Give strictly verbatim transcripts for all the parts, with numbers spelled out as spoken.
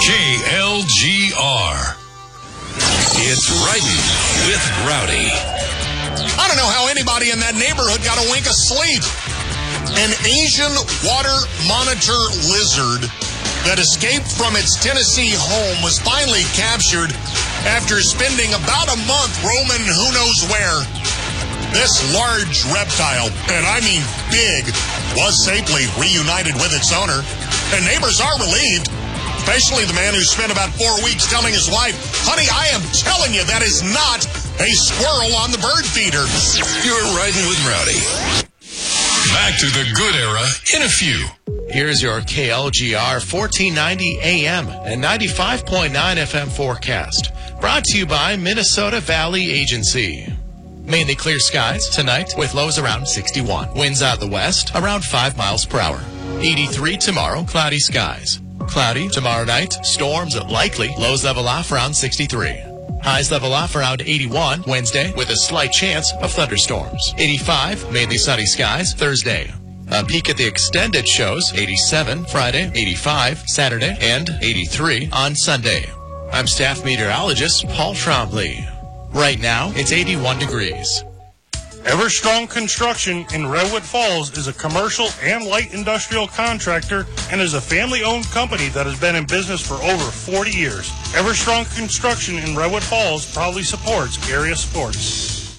K L G R. It's Riding with Rowdy. I don't know how anybody in that neighborhood got a wink of sleep. An Asian water monitor lizard that escaped from its Tennessee home was finally captured after spending about a month roaming who knows where. This large reptile, and I mean big, was safely reunited with its owner, and neighbors are relieved. Especially the man who spent about four weeks telling his wife, honey, I am telling you that is not a squirrel on the bird feeder. You're Riding with Rowdy. Back to the good era in a few. Here's your K L G R fourteen ninety A M and ninety-five point nine F M forecast. Brought to you by Minnesota Valley Agency. Mainly clear skies tonight with lows around sixty-one. Winds out the west around five miles per hour. eighty-three tomorrow, cloudy skies. Cloudy tomorrow night, storms likely, lows level off around sixty-three. Highs level off around eighty-one Wednesday with a slight chance of thunderstorms. eighty-five, mainly sunny skies Thursday. A peek at the extended shows, eighty-seven Friday, eighty-five Saturday, and eighty-three on Sunday. I'm staff meteorologist Paul Trombley. Right now, it's eighty-one degrees. Everstrong Construction in Redwood Falls is a commercial and light industrial contractor and is a family-owned company that has been in business for over forty years. Everstrong Construction in Redwood Falls proudly supports area sports.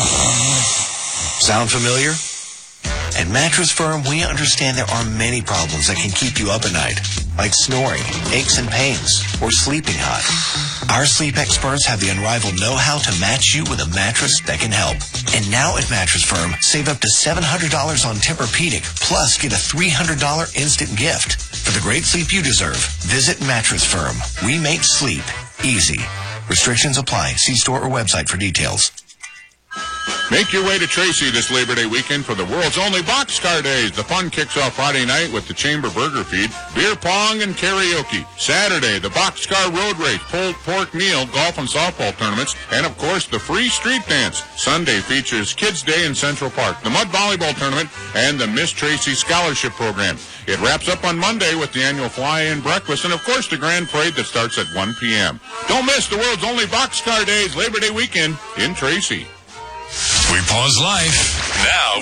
Sound familiar? At Mattress Firm, we understand there are many problems that can keep you up at night, like snoring, aches and pains, or sleeping hot. Our sleep experts have the unrivaled know-how to match you with a mattress that can help. And now at Mattress Firm, save up to seven hundred dollars on Tempur-Pedic, plus get a three hundred dollars instant gift. For the great sleep you deserve, visit Mattress Firm. We make sleep easy. Restrictions apply. See store or website for details. Make your way to Tracy this Labor Day weekend for the world's only Boxcar Days. The fun kicks off Friday night with the Chamber Burger Feed, beer pong, and karaoke. Saturday, the Boxcar Road Race, pulled pork meal, golf and softball tournaments, and of course, the free street dance. Sunday features Kids Day in Central Park, the Mud Volleyball Tournament, and the Miss Tracy Scholarship Program. It wraps up on Monday with the annual fly-in breakfast, and of course, the Grand Parade that starts at one p.m. Don't miss the world's only Boxcar Days Labor Day weekend in Tracy. We pause life. Now